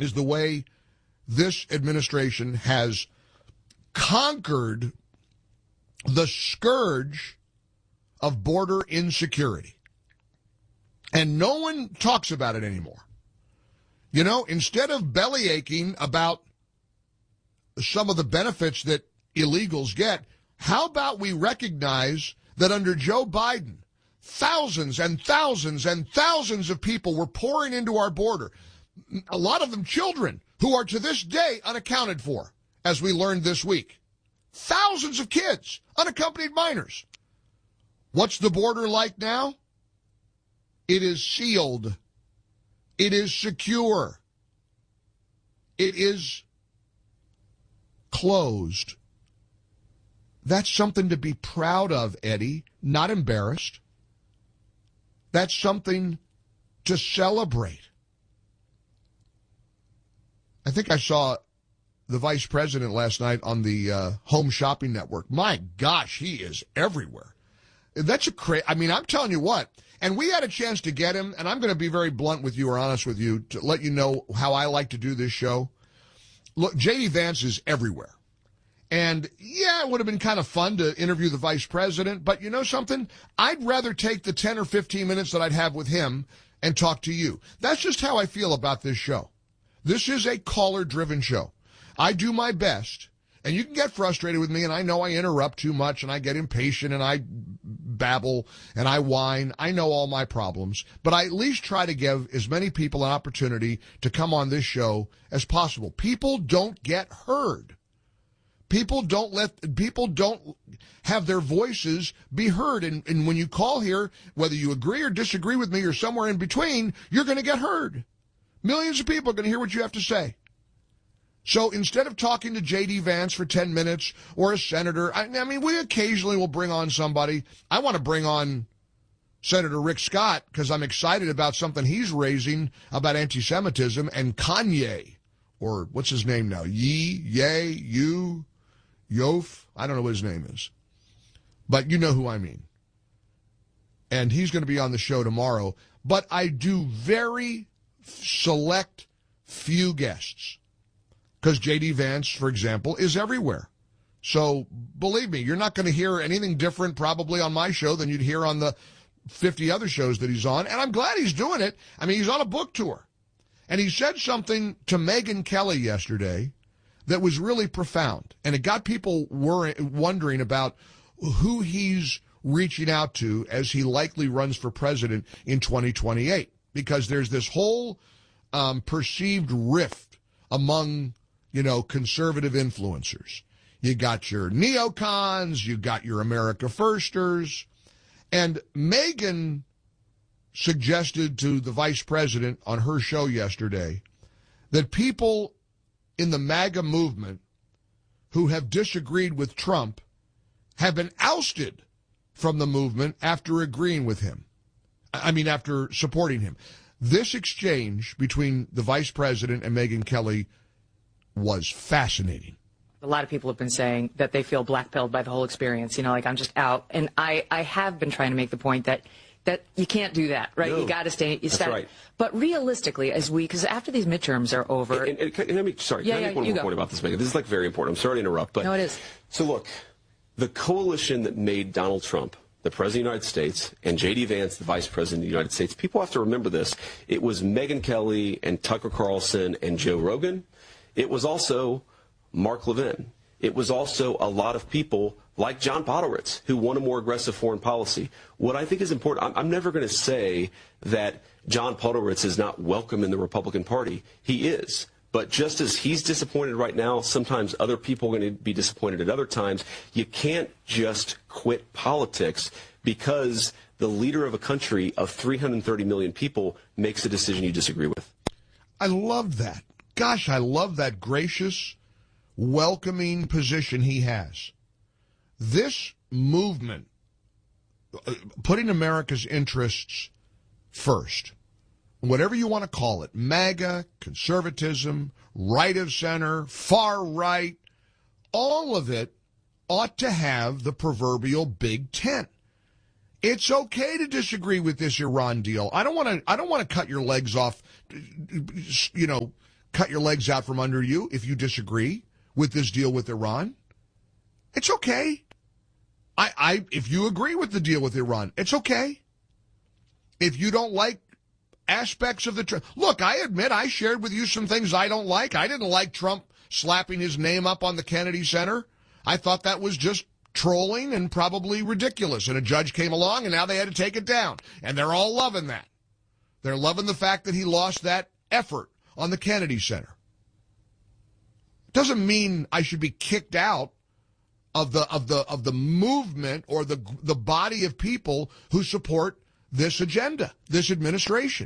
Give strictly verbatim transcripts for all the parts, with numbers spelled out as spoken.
is the way this administration has conquered the scourge of border insecurity. And no one talks about it anymore. You know, instead of belly aching about some of the benefits that illegals get, how about we recognize that under Joe Biden, thousands and thousands and thousands of people were pouring into our border, a lot of them children who are to this day unaccounted for, as we learned this week. Thousands of kids, unaccompanied minors. What's the border like now? It is sealed. It is secure. It is closed. That's something to be proud of, Eddie, not embarrassed. That's something to celebrate. I think I saw the vice president last night on the uh, Home Shopping Network. My gosh, he is everywhere. That's a cra- I mean, I'm telling you what. And we had a chance to get him, and I'm going to be very blunt with you or honest with you to let you know how I like to do this show. Look, J D. Vance is everywhere. And, yeah, it would have been kind of fun to interview the vice president, but you know something? I'd rather take the ten or fifteen minutes that I'd have with him and talk to you. That's just how I feel about this show. This is a caller-driven show. I do my best, and you can get frustrated with me, and I know I interrupt too much, and I get impatient, and I babble, and I whine. I know all my problems, but I at least try to give as many people an opportunity to come on this show as possible. People don't get heard. People don't let people don't have their voices be heard. And, and when you call here, whether you agree or disagree with me or somewhere in between, you're going to get heard. Millions of people are going to hear what you have to say. So instead of talking to J D. Vance for ten minutes or a senator, I, I mean, we occasionally will bring on somebody. I want to bring on Senator Rick Scott because I'm excited about something he's raising about anti-Semitism, and Kanye, or what's his name now? Yee, Ye, You, Yof, I don't know what his name is. But you know who I mean. And he's going to be on the show tomorrow. But I do very select few guests. Because J D. Vance, for example, is everywhere. So believe me, you're not going to hear anything different probably on my show than you'd hear on the fifty other shows that he's on. And I'm glad he's doing it. I mean, he's on a book tour. And he said something to Megyn Kelly yesterday that was really profound. And it got people worry, wondering about who he's reaching out to as he likely runs for president in twenty twenty-eight. Because there's this whole um, perceived rift among, you know, conservative influencers. You got your neocons, you got your America Firsters. And Megyn suggested to the vice president on her show yesterday that people in the MAGA movement who have disagreed with Trump have been ousted from the movement after agreeing with him. I mean, after supporting him. This exchange between the vice president and Megyn Kelly was fascinating. A lot of people have been saying that they feel blackpilled by the whole experience. You know, like, I'm just out. And I, I have been trying to make the point that that you can't do that, right? No, you got to stay. You that's start, right. But realistically, as we, because after these midterms are over. And, and, and, and let me, sorry, yeah, can I yeah, make one more go. point about this, Megyn? This is, like, very important. I'm sorry to interrupt. But no, it is. So, look, the coalition that made Donald Trump the President of the United States, and J D. Vance, the Vice President of the United States, people have to remember this. It was Megyn Kelly and Tucker Carlson and Joe Rogan. It was also Mark Levin. It was also a lot of people like John Podhoretz who want a more aggressive foreign policy. What I think is important, I'm, I'm never going to say that John Podhoretz is not welcome in the Republican Party. He is. But just as he's disappointed right now, sometimes other people are going to be disappointed at other times. You can't just quit politics because the leader of a country of three hundred thirty million people makes a decision you disagree with. I love that. Gosh, I love that gracious, welcoming position he has. This movement, putting America's interests first, whatever you want to call it, MAGA, conservatism, right of center, far right, all of it ought to have the proverbial big tent. It's okay to disagree with this Iran deal. I don't want to I don't want to cut your legs off, you know, cut your legs out from under you if you disagree with this deal with Iran. It's okay. I, I, if you agree with the deal with Iran, it's okay. If you don't like aspects of the Trump, look, I admit I shared with you some things I don't like. I didn't like Trump slapping his name up on the Kennedy Center. I thought that was just trolling and probably ridiculous. And a judge came along and now they had to take it down. And they're all loving that. They're loving the fact that he lost that effort on the Kennedy Center. Doesn't mean I should be kicked out of the of the of the movement or the the body of people who support this agenda, this administration.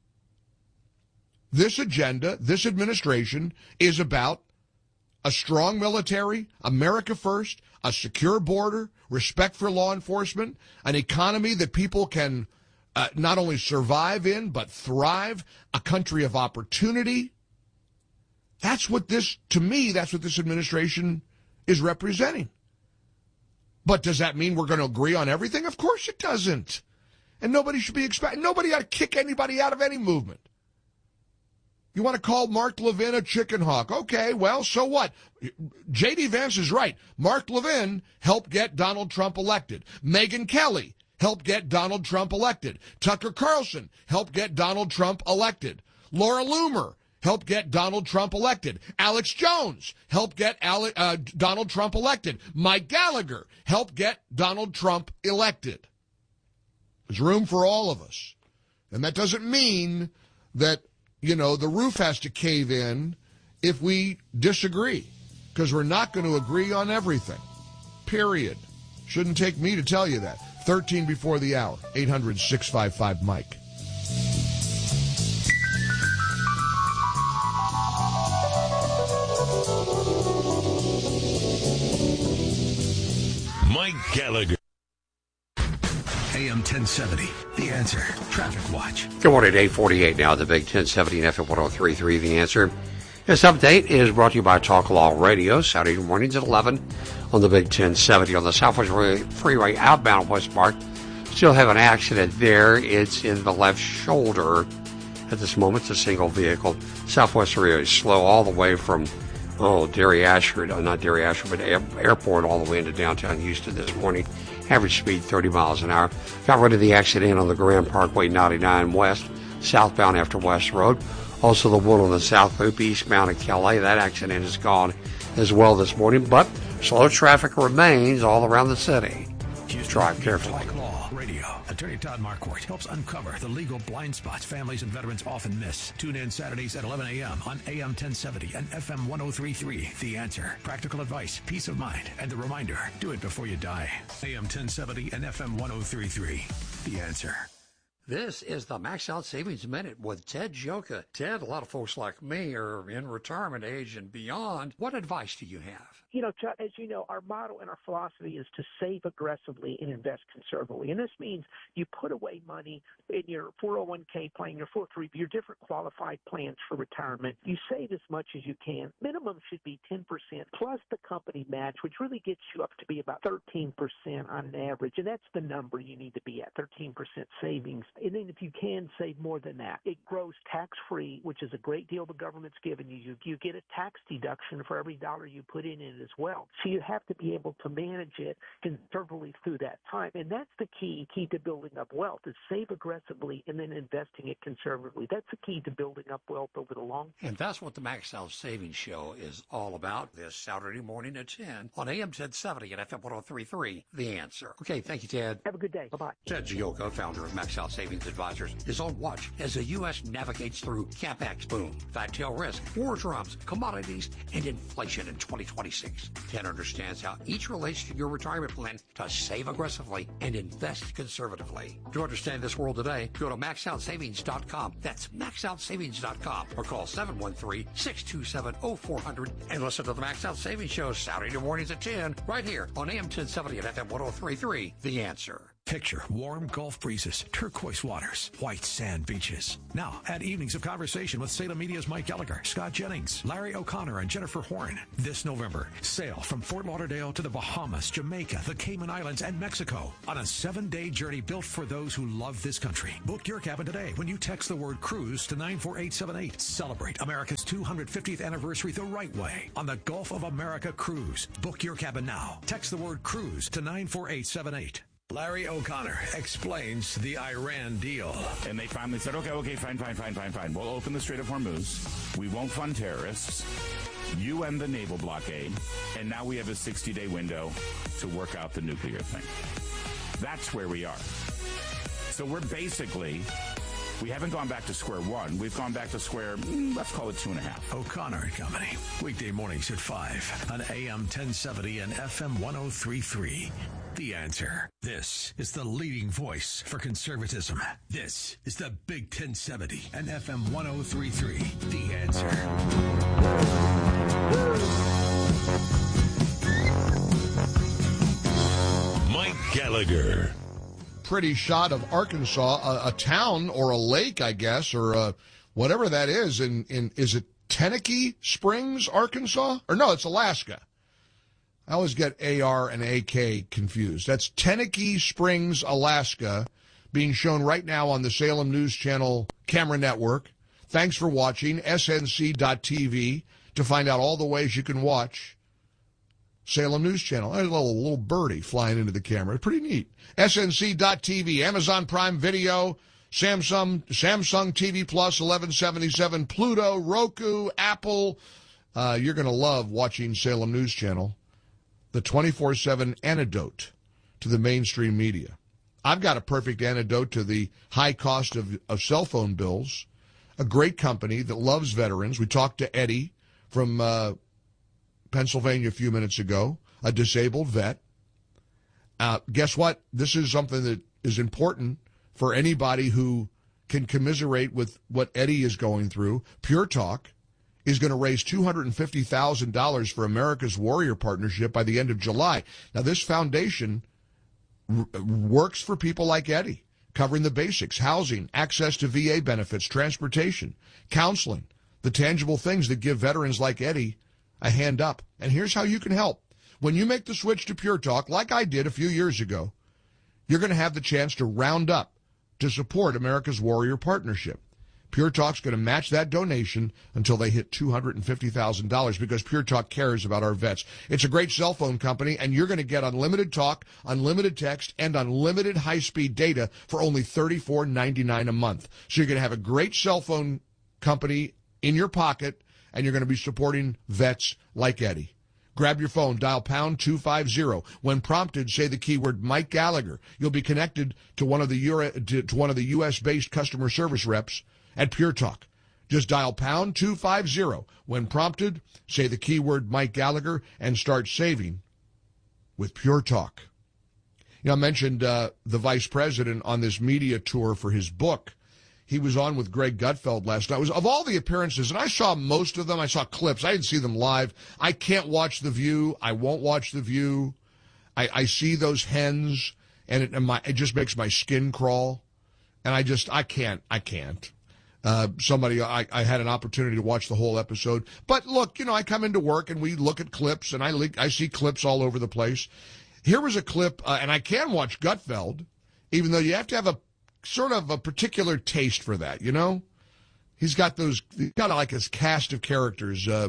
This agenda, this administration is about a strong military, America first, a secure border, respect for law enforcement, an economy that people can uh, not only survive in, but thrive, a country of opportunity. That's what this, to me, that's what this administration is representing. But does that mean we're going to agree on everything? Of course it doesn't. And nobody should be expecting, nobody ought to kick anybody out of any movement. You want to call Mark Levin a chicken hawk? Okay, well, so what? J D. Vance is right. Mark Levin helped get Donald Trump elected. Megyn Kelly helped get Donald Trump elected. Tucker Carlson helped get Donald Trump elected. Laura Loomer helped get Donald Trump elected. Alex Jones helped get Ale- uh, Donald Trump elected. Mike Gallagher helped get Donald Trump elected. There's room for all of us. And that doesn't mean that, you know, the roof has to cave in if we disagree, because we're not going to agree on everything, period. Shouldn't take me to tell you that. thirteen before the hour, eight hundred, six five five, Mike. Mike Gallagher. A M ten seventy, The Answer. Traffic Watch. Good morning, eight forty-eight now, the Big ten seventy and F M ten thirty-three, The Answer. This update is brought to you by Talk Law Radio, Saturday mornings at eleven on the Big ten seventy on the Southwest Freeway outbound West Park. Still have an accident there. It's in the left shoulder. At this moment, it's a single vehicle. Southwest Freeway is slow all the way from, oh, Derry Ashford, uh, not Derry Ashford, but air, airport all the way into downtown Houston this morning. Average speed thirty miles an hour. Got rid of the accident on the Grand Parkway ninety-nine West, southbound after West Road. Also the one on the South Loop eastbound at Calais. That accident is gone as well this morning, but slow traffic remains all around the city. Drive carefully. Law Radio. Attorney Todd Marquardt helps uncover the legal blind spots families and veterans often miss. Tune in Saturdays at eleven a.m. on A M ten seventy and F M ten thirty-three. The Answer. Practical advice, peace of mind, and the reminder, do it before you die. A M ten seventy and F M ten thirty-three. The Answer. This is the Max Out Savings Minute with Ted Gioka. Ted, a lot of folks like me are in retirement age and beyond. What advice do you have? You know, Chuck, as you know, our motto and our philosophy is to save aggressively and invest conservatively. And this means you put away money in your four oh one k plan, your four oh three b, your different qualified plans for retirement. You save as much as you can. Minimum should be ten percent plus the company match, which really gets you up to be about thirteen percent on an average. And that's the number you need to be at, thirteen percent savings. And then if you can save more than that, it grows tax-free, which is a great deal the government's given you. You, you get a tax deduction for every dollar you put in it as well. So you have to be able to manage it conservatively through that time. And that's the key, key to building up wealth, is save aggressively and then investing it conservatively. That's the key to building up wealth over the long term. And that's what the Max Out Savings Show is all about this Saturday morning at ten on A M ten seventy and F M ten thirty-three. The Answer. Okay, thank you, Ted. Have a good day. Bye-bye. Ted Gioka, founder of Max Out Savings Advisors, is on watch as the U S navigates through CapEx boom, fat tail risk, war drums, commodities, and inflation in twenty twenty-six. Ted understands how each relates to your retirement plan to save aggressively and invest conservatively. To understand this world today, go to max out savings dot com. That's max out savings dot com or call seven one three, six two seven, oh four hundred and listen to the Max Out Savings Show Saturday mornings at ten right here on A M ten seventy and F M ten thirty-three. The Answer. Picture warm Gulf breezes, turquoise waters, white sand beaches. Now, add evenings of conversation with Salem Media's Mike Gallagher, Scott Jennings, Larry O'Connor, and Jennifer Horn. This November, sail from Fort Lauderdale to the Bahamas, Jamaica, the Cayman Islands, and Mexico on a seven-day journey built for those who love this country. Book your cabin today when you text the word cruise to nine four eight seven eight. Celebrate America's two hundred fiftieth anniversary the right way on the Gulf of America Cruise. Book your cabin now. Text the word cruise to nine four eight seven eight. Larry O'Connor explains the Iran deal. And they finally said, okay, okay, fine, fine, fine, fine, fine. We'll open the Strait of Hormuz. We won't fund terrorists. You end the naval blockade. And now we have a sixty-day window to work out the nuclear thing. That's where we are. So we're basically, we haven't gone back to square one. We've gone back to square, let's call it two and a half. O'Connor and Company. Weekday mornings at five on A M ten seventy and F M one oh three point three. The Answer. This is the leading voice for conservatism. This is the Big ten seventy and F M one oh three point three. The Answer. Mike Gallagher. Pretty shot of Arkansas, a, a town or a lake, I guess, or uh, whatever that is. In, in is it Tennecky Springs, Arkansas? Or no, it's Alaska. I always get A R and A K confused. That's Tennecky Springs, Alaska, being shown right now on the Salem News Channel camera network. Thanks for watching. S N C dot T V to find out all the ways you can watch Salem News Channel. There's a little, little birdie flying into the camera. Pretty neat. S N C dot T V, Amazon Prime Video, Samsung, Samsung T V Plus, eleven seventy-seven, Pluto, Roku, Apple. Uh, you're going to love watching Salem News Channel. The twenty-four seven antidote to the mainstream media. I've got a perfect antidote to the high cost of, of cell phone bills. A great company that loves veterans. We talked to Eddie from uh, Pennsylvania a few minutes ago, a disabled vet. Uh, guess what? This is something that is important for anybody who can commiserate with what Eddie is going through. Pure Talk is going to raise two hundred fifty thousand dollars for America's Warrior Partnership by the end of July. Now, this foundation r- works for people like Eddie, covering the basics: housing, access to V A benefits, transportation, counseling, the tangible things that give veterans like Eddie a hand up. And here's how you can help. When you make the switch to Pure Talk, like I did a few years ago, you're going to have the chance to round up to support America's Warrior Partnership. Pure Talk's going to match that donation until they hit two hundred fifty thousand dollars because Pure Talk cares about our vets. It's a great cell phone company, and you're going to get unlimited talk, unlimited text, and unlimited high-speed data for only thirty-four ninety-nine a month. So you're going to have a great cell phone company in your pocket, and you're going to be supporting vets like Eddie. Grab your phone, dial pound two fifty. When prompted, say the keyword Mike Gallagher. You'll be connected to one of the Euro, to, to one of the U S-based customer service reps at Pure Talk. Just dial pound two fifty. When prompted, say the keyword Mike Gallagher and start saving with Pure Talk. You know, I mentioned uh, the vice president on this media tour for his book. He was on with Greg Gutfeld last night. It was, of all the appearances, and I saw most of them, I saw clips. I didn't see them live. I can't watch The View. I won't watch The View. I, I see those hens, and it, and my, it just makes my skin crawl. And I just, I can't, I can't. Uh, somebody, I, I had an opportunity to watch the whole episode. But look, you know, I come into work and we look at clips, and I I see clips all over the place. Here was a clip, uh, and I can watch Gutfeld, even though you have to have a sort of a particular taste for that, you know? He's got those, he's got like his cast of characters, uh,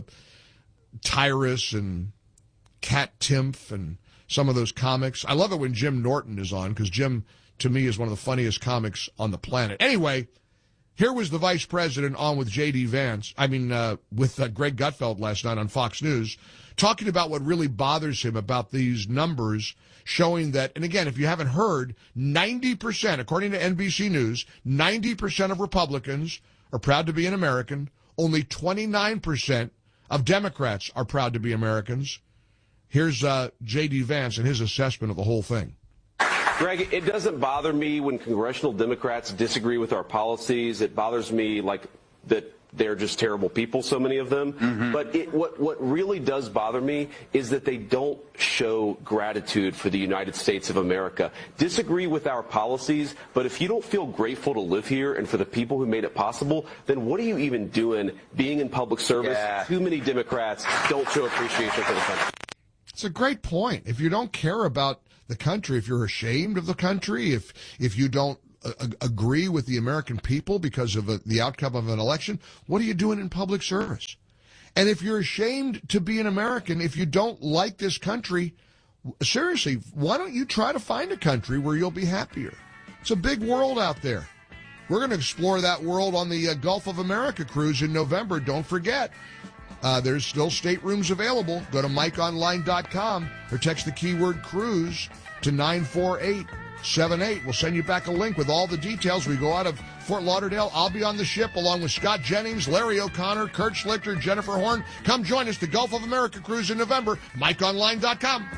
Tyrus and Cat Timph and some of those comics. I love it when Jim Norton is on, because Jim, to me, is one of the funniest comics on the planet. Anyway, here was the vice president on with J D Vance, I mean, uh, with uh, Greg Gutfeld last night on Fox News, talking about what really bothers him about these numbers showing that, and again, if you haven't heard, ninety percent, according to N B C News, ninety percent of Republicans are proud to be an American. Only twenty-nine percent of Democrats are proud to be Americans. Here's uh, J D Vance and his assessment of the whole thing. Greg, it doesn't bother me when congressional Democrats disagree with our policies. It bothers me like that they're just terrible people, so many of them. Mm-hmm. But it, what, what really does bother me is that they don't show gratitude for the United States of America. Disagree with our policies, but if you don't feel grateful to live here and for the people who made it possible, then what are you even doing being in public service? Yeah. Too many Democrats don't show appreciation for the country. It's a great point. If you don't care about the country, if you're ashamed of the country, if if you don't uh, agree with the American people because of a, the outcome of an election, what are you doing in public service? And if you're ashamed to be an American, if you don't like this country, seriously, why don't you try to find a country where you'll be happier? It's a big world out there. We're going to explore that world on the uh, Gulf of America cruise in November. Don't forget. Uh, there's still staterooms available. Go to mike online dot com or text the keyword cruise to nine four eight seven eight. We'll send you back a link with all the details. We go out of Fort Lauderdale. I'll be on the ship along with Scott Jennings, Larry O'Connor, Kurt Schlichter, Jennifer Horn. Come join us, the Gulf of America cruise in November. mike online dot com.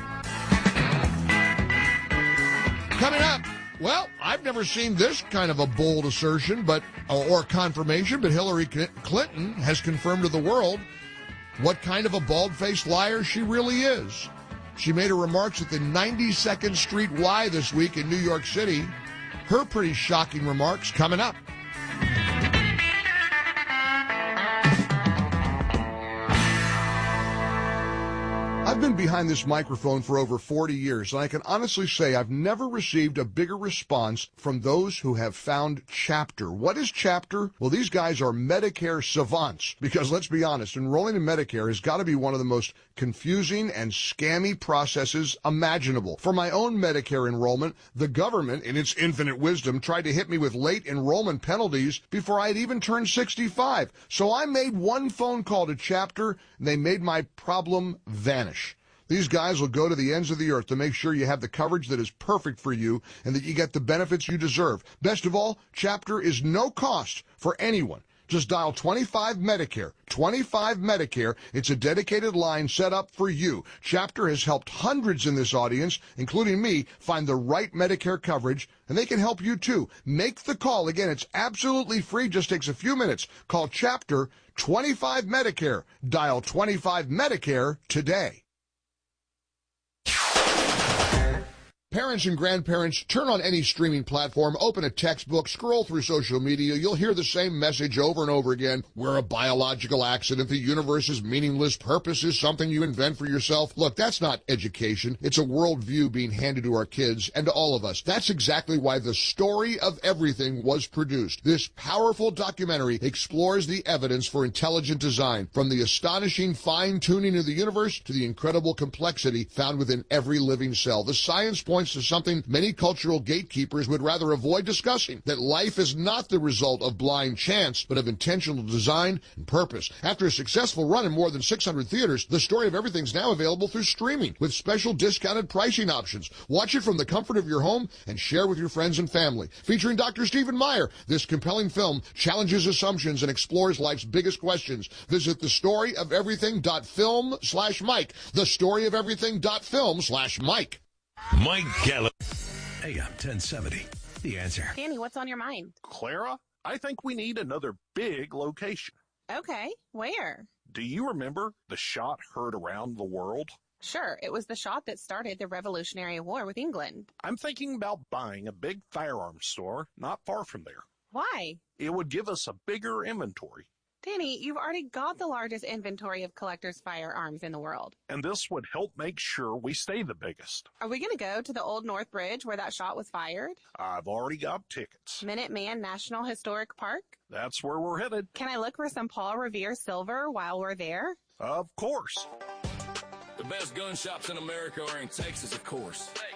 Coming up, well, I've never seen this kind of a bold assertion but or confirmation, but Hillary Clinton has confirmed to the world what kind of a bald-faced liar she really is. She made her remarks at the ninety-second Street Y this week in New York City. Her pretty shocking remarks coming up. I've been behind this microphone for over forty years, and I can honestly say I've never received a bigger response from those who have found Chapter. What is Chapter? Well, these guys are Medicare savants, because let's be honest, enrolling in Medicare has got to be one of the most confusing and scammy processes imaginable. For my own Medicare enrollment, the government, in its infinite wisdom, tried to hit me with late enrollment penalties before I had even turned sixty-five. So I made one phone call to Chapter, and they made my problem vanish. These guys will go to the ends of the earth to make sure you have the coverage that is perfect for you and that you get the benefits you deserve. Best of all, Chapter is no cost for anyone. Just dial twenty-five Medicare. twenty-five Medicare. It's a dedicated line set up for you. Chapter has helped hundreds in this audience, including me, find the right Medicare coverage, and they can help you too. Make the call. Again, it's absolutely free. Just takes a few minutes. Call Chapter twenty-five Medicare. Dial twenty-five Medicare today. Parents and grandparents, turn on any streaming platform, open a textbook, scroll through social media. You'll hear the same message over and over again. We're a biological accident. The universe is meaningless. Purpose is something you invent for yourself. Look, that's not education. It's a worldview being handed to our kids and to all of us. That's exactly why The Story of Everything was produced. This powerful documentary explores the evidence for intelligent design, from the astonishing fine-tuning of the universe to the incredible complexity found within every living cell. The science points to something many cultural gatekeepers would rather avoid discussing, that life is not the result of blind chance, but of intentional design and purpose. After a successful run in more than six hundred theaters, The Story of Everything is now available through streaming with special discounted pricing options. Watch it from the comfort of your home and share with your friends and family. Featuring Doctor Stephen Meyer, this compelling film challenges assumptions and explores life's biggest questions. Visit thestoryofeverything.film slash Mike. Thestoryofeverything.film slash Mike. Mike Gallagher. A M ten seventy, The Answer. Danny, what's on your mind? Clara, I think we need another big location. Okay, where? Do you remember the shot heard around the world? Sure, it was the shot that started the Revolutionary War with England. I'm thinking about buying a big firearms store not far from there. Why? It would give us a bigger inventory. Danny, you've already got the largest inventory of collectors' firearms in the world. And this would help make sure we stay the biggest. Are we going to go to the Old North Bridge where that shot was fired? I've already got tickets. Minuteman National Historic Park? That's where we're headed. Can I look for some Paul Revere silver while we're there? Of course. The best gun shops in America are in Texas, of course.